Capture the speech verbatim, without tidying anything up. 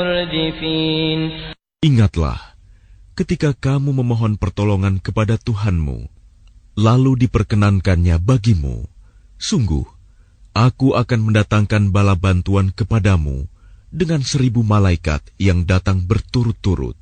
Ingatlah ketika kamu memohon pertolongan kepada Tuhanmu, lalu diperkenankannya bagimu, sungguh, aku akan mendatangkan bala bantuan kepadamu dengan seribu malaikat yang datang berturut-turut.